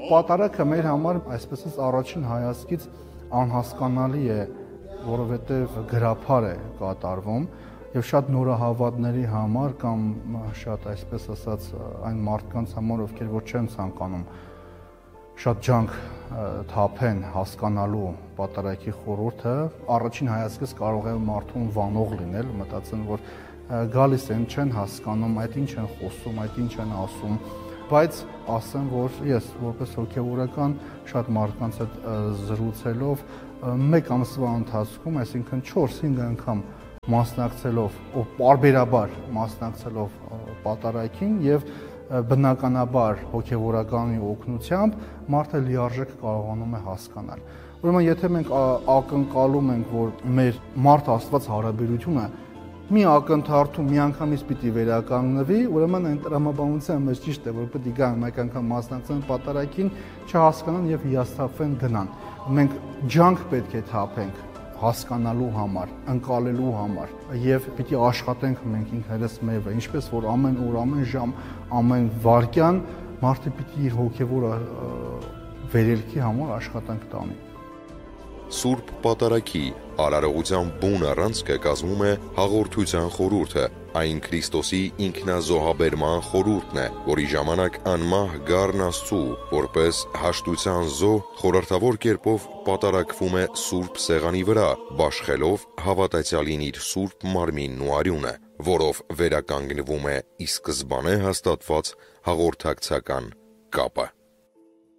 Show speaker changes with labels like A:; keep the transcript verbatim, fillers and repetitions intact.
A: Պատարագը մեր համար այսպես ասած առաջին հայացքից անհասկանալի է, որովհետև գրափար է կատարվում եւ շատ նորահավատների համար կամ շատ այսպես ասած այն մարդկանց համար, ովքեր որ չեն ցանկանում շատ ջանք թափեն հասկանալու պատարագի խորհուրդը, առաջին հայացքից կարող է մարդուն վանող լինել, մտածեն, որ գալիս են, չեն հասկանում, այդ ինչ են խոսում, այդ ինչ են ասում, բայց ասեմ, որ ես որպես հոգևորական շատ մարդկանց հետ զրուցելով մեկ ամսվա ընթացքում, այսինքն չորս-հինգ անգամ մասնակցելով, ով պարբերաբար մասնակցելով պատարագին եւ բնականաբար հոգևորականի օգնությամբ մարդը լիարժեք կարողանում է հասկանալ։ Ուրեմն եթե մենք ակնկալում ենք, որ մեր մարդ Աստված հարաբերությունը մի ակնթարթում միանգամից պիտի վերականգնվի, ուրեմն այն տրամաբանության մեջ ճիշտ է, որ պիտի գան մեկ անգամ մասնակցեն պատարագին, չհասկանան եւ հիասթափվեն գնան։ Մենք ջանք պետք է թափենք հասկանալու համար, ընկալելու համար եւ պիտի աշխատենք մենք ինքներս մեր, ինչպես որ ամեն օր, ամեն ժամ, ամեն վայրկյան մարդը պիտի իր հոգեվոր վերելքի համար աշխատանք տանի։
B: Սուրբ Պատարագի արարողության բուն առանցքը կազմում է հաղորդության խորհուրդը, այն Քրիստոսի ինքնազոհաբերման խորհուրդն է, որի ժամանակ անմահ գառն Աստծու, որպես հաշտության զոհ, խորհրդավոր կերպով պատարագվում է Սուրբ Սեղանի վրա, բաշխելով հավատացյալին իր Սուրբ Մարմինն ու արյունը, որով վերականգնվում է ի սկզբանե հաստատված հաղորդակցական կապը։